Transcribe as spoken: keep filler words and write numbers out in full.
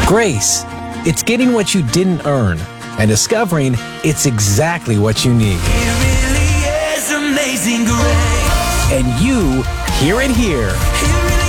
Grace, it's getting what you didn't earn and discovering it's exactly what you need. It really is amazing grace. And you hear it here. It